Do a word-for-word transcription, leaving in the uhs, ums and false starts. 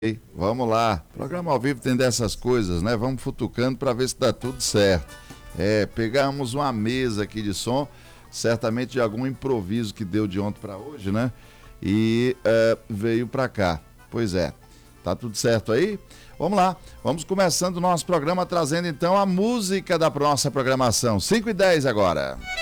Ei, vamos lá, programa ao vivo tem dessas coisas, né? Vamos futucando para ver se dá tudo certo. É, pegamos uma mesa aqui de som, certamente de algum improviso que deu de ontem para hoje, né? E é, veio para cá. Pois é, tá tudo certo aí? Vamos lá, vamos começando o nosso programa trazendo então a música da nossa programação. cinco e dez agora.